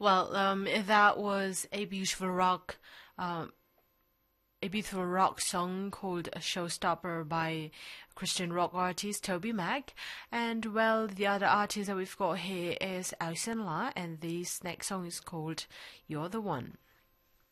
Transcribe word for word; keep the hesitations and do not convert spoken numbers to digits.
Well, um, that was a beautiful rock, um, a beautiful rock song called "A Showstopper" by Christian rock artist Toby Mac. And well, the other artist that we've got here is Alison La, and this next song is called "You're the One."